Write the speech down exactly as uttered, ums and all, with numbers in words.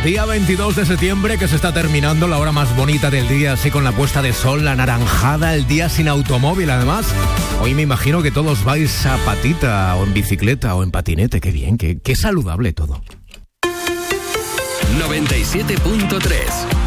Día veintidós de septiembre, que se está terminando, la hora más bonita del día, así con la puesta de sol, la naranjada, el día sin automóvil además. Hoy me imagino que todos vais a patita o en bicicleta o en patinete, qué bien, qué, qué saludable todo. noventa y siete punto tres